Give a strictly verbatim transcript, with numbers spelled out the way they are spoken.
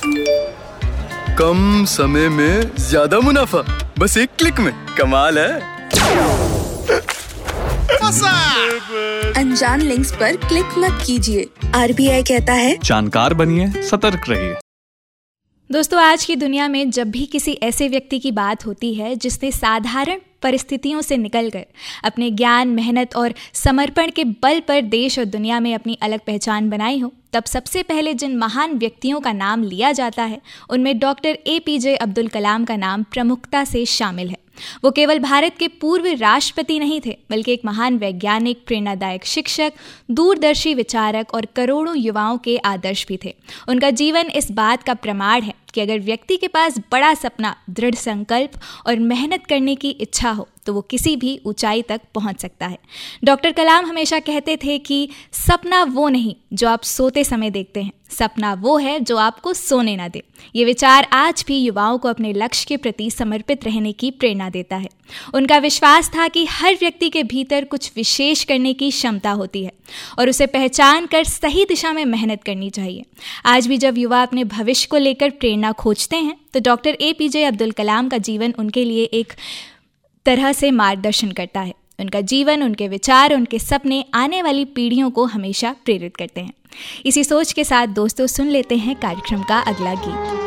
कम समय में ज्यादा मुनाफा, बस एक क्लिक में। कमाल है। अनजान लिंक्स पर क्लिक मत कीजिए। आरबीआई कहता है जानकार बनिए, सतर्क रहिए। दोस्तों, आज की दुनिया में जब भी किसी ऐसे व्यक्ति की बात होती है जिसने साधारण परिस्थितियों से निकलकर अपने ज्ञान, मेहनत और समर्पण के बल पर देश और दुनिया में अपनी अलग पहचान बनाई हो, तब सबसे पहले जिन महान व्यक्तियों का नाम लिया जाता है उनमें डॉक्टर ए पी जे अब्दुल कलाम का नाम प्रमुखता से शामिल है। वो केवल भारत के पूर्व राष्ट्रपति नहीं थे, बल्कि एक महान वैज्ञानिक, प्रेरणादायक शिक्षक, दूरदर्शी विचारक और करोड़ों युवाओं के आदर्श भी थे। उनका जीवन इस बात का प्रमाण है कि अगर व्यक्ति के पास बड़ा सपना, दृढ़ संकल्प और मेहनत करने की इच्छा हो तो वो किसी भी ऊंचाई तक पहुंच सकता है। डॉक्टर कलाम हमेशा कहते थे कि सपना वो नहीं जो आप सोते समय देखते हैं, सपना वो है जो आपको सोने ना दे। ये विचार आज भी युवाओं को अपने लक्ष्य के प्रति समर्पित रहने की प्रेरणा देता है। उनका विश्वास था कि हर व्यक्ति के भीतर कुछ विशेष करने की क्षमता होती है और उसे पहचान कर सही दिशा में मेहनत करनी चाहिए। आज भी जब युवा अपने भविष्य को लेकर प्रेरणा खोजते हैं तो डॉक्टर ए पी जे अब्दुल कलाम का जीवन उनके लिए एक तरह से मार्गदर्शन करता है। उनका जीवन, उनके विचार, उनके सपने आने वाली पीढ़ियों को हमेशा प्रेरित करते हैं। इसी सोच के साथ दोस्तों, सुन लेते हैं कार्यक्रम का अगला गीत।